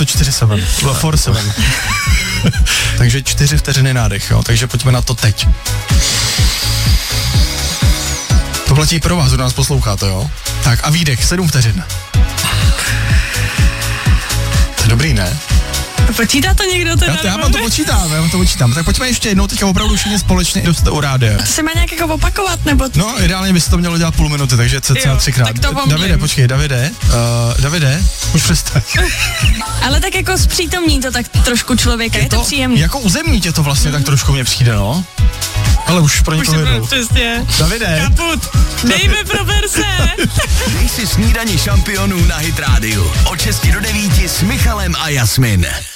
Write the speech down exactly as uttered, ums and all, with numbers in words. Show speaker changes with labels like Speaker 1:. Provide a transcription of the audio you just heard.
Speaker 1: to čtyři sedm. čtyři sedm. Takže čtyři vteřiny nádech, jo. Takže pojďme na to teď. To platí pro vás, kdo nás posloucháte, jo. Tak a výdech, sedm vteřin. To je dobrý, ne?
Speaker 2: Počítá to někdo teda?
Speaker 1: Já, já vám to počítám, já vám to počítám. Tak pojďme ještě jednou, teďka opravdu všichni společně, kdo jste u rádia.
Speaker 2: To se má nějak jako opakovat, nebo? T-
Speaker 1: No, ideálně by se to mělo dělat půl minuty, takže cca třikrát.
Speaker 2: Tak to
Speaker 1: Davide, počkej, Davide, uh, Davide, už přestaň.
Speaker 2: Ale tak jako zpřítomní to tak trošku člověka, je, je to, to příjemný.
Speaker 1: Jako uzemní tě to vlastně mm. tak trošku mě přijde, no. Ale už pro ně to jedou.
Speaker 2: Přesně.
Speaker 1: Davide.
Speaker 2: Kaput. Dejme pro verse.
Speaker 3: Dej si snídani šampionů na Hit rádiu. Od šesti do devíti s Michalem a Jasmin.